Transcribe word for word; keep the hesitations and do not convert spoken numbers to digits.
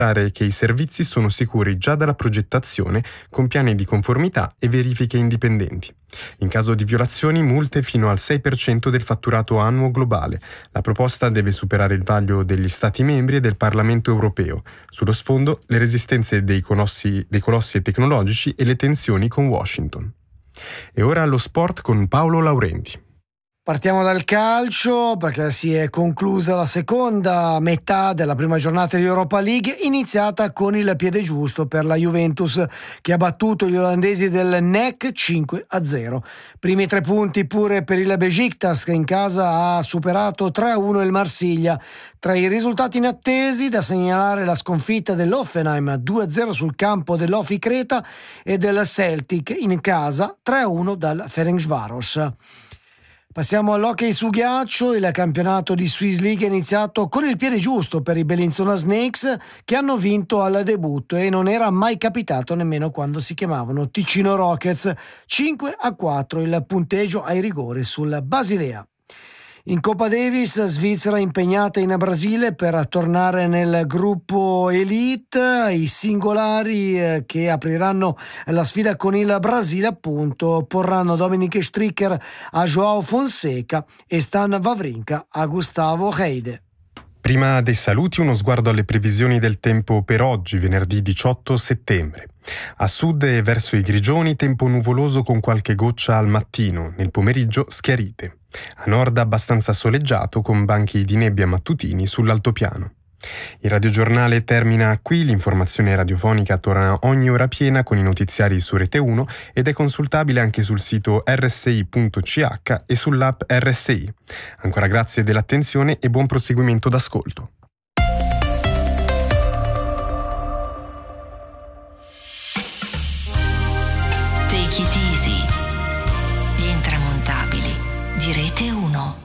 che i servizi sono sicuri già dalla progettazione, con piani di conformità e verifiche indipendenti. In caso di violazioni, multe fino al sei per cento del fatturato annuo globale. La proposta deve superare il vaglio degli Stati membri e del Parlamento europeo. Sullo sfondo, le resistenze dei colossi, dei colossi tecnologici e le tensioni con Washington. E ora allo sport con Paolo Laurenti. Partiamo dal calcio perché si è conclusa la seconda metà della prima giornata di Europa League, iniziata con il piede giusto per la Juventus che ha battuto gli olandesi del N E C cinque a zero. Primi tre punti pure per il Besiktas che in casa ha superato tre a uno il Marsiglia. Tra i risultati inattesi da segnalare la sconfitta dell'Hoffenheim due a zero sul campo dell'Ofi Creta e del Celtic in casa tre a uno dal Ferencváros. Passiamo all'hockey su ghiaccio. Il campionato di Swiss League è iniziato con il piede giusto per i Bellinzona Snakes che hanno vinto al debutto e non era mai capitato nemmeno quando si chiamavano Ticino Rockets. cinque a quattro il punteggio ai rigori sul Basilea. In Coppa Davis, Svizzera impegnata in Brasile per tornare nel gruppo Elite. I singolari eh, che apriranno la sfida con il Brasile appunto porranno Dominic Stricker a Joao Fonseca e Stan Wawrinka a Gustavo Heide. Prima dei saluti, uno sguardo alle previsioni del tempo per oggi, venerdì diciotto settembre. A sud e verso i Grigioni, tempo nuvoloso con qualche goccia al mattino, nel pomeriggio schiarite. A nord abbastanza soleggiato con banchi di nebbia mattutini sull'altopiano. Il radiogiornale termina qui, l'informazione radiofonica torna ogni ora piena con i notiziari su Rete uno ed è consultabile anche sul sito erre esse i punto ci acca e sull'app erre esse i. Ancora grazie dell'attenzione e buon proseguimento d'ascolto. Take it easy. Gli intramontabili di Rete uno.